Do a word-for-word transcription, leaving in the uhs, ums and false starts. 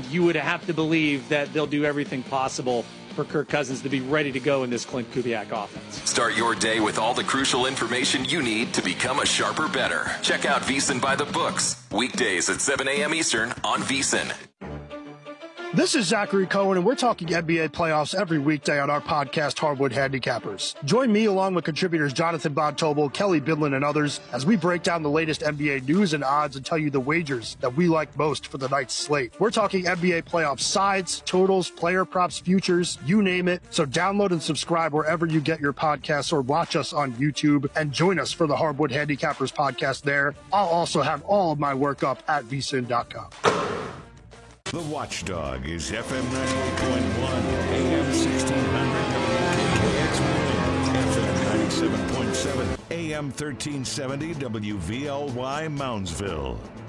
you would have to believe that they'll do everything possible for Kirk Cousins to be ready to go in this Clint Kubiak offense. Start your day with all the crucial information you need to become a sharper bettor. Check out VSiN by the Books, weekdays at seven a.m. Eastern on VSiN. This is Zachary Cohen, and we're talking N B A playoffs every weekday on our podcast, Hardwood Handicappers. Join me along with contributors Jonathan Bontobo, Kelly Bidlin, and others as we break down the latest N B A news and odds and tell you the wagers that we like most for the night's slate. We're talking N B A playoff sides, totals, player props, futures, you name it. So download and subscribe wherever you get your podcasts or watch us on YouTube and join us for the Hardwood Handicappers podcast there. I'll also have all of my work up at V S I N dot com. The Watchdog is F M ninety-eight point one, A M sixteen hundred, W K K X one, F M ninety-seven point seven, A M thirteen seventy, W V L Y Moundsville.